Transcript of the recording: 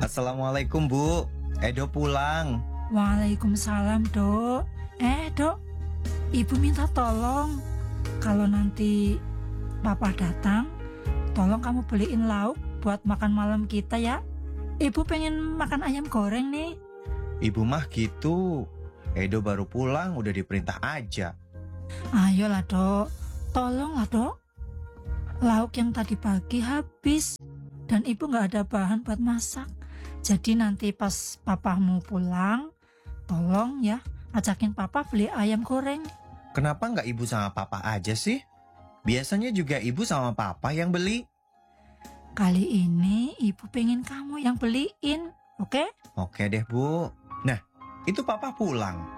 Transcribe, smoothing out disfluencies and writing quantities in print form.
Assalamualaikum Bu, Edo pulang. Waalaikumsalam, Dok. Dok, Ibu minta tolong. Kalau nanti Papa datang, tolong kamu beliin lauk buat makan malam kita ya. Ibu pengen makan ayam goreng nih. Ibu mah gitu. Edo baru pulang udah diperintah aja. Ayolah, Dok. Tolonglah, Dok. Lauk yang tadi pagi habis dan Ibu nggak ada bahan buat masak. Jadi nanti pas papamu pulang, tolong ya ajakin papa beli ayam goreng. Kenapa nggak ibu sama papa aja sih? Biasanya juga ibu sama papa yang beli. Kali ini Ibu pengen kamu yang beliin, oke? Oke deh Bu. Nah, itu papa pulang.